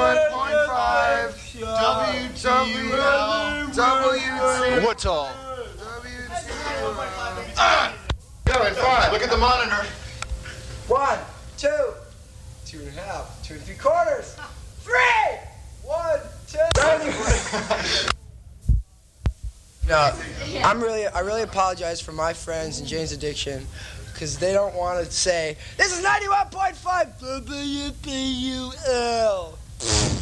WTL. What's all? Going fine. Look at the monitor. 1, 2, 2.5, 2 3/4, 3, 1, 2. No, I really apologize for my friends and Jane's Addiction, because they don't want to say, this is 91.5 WPUL.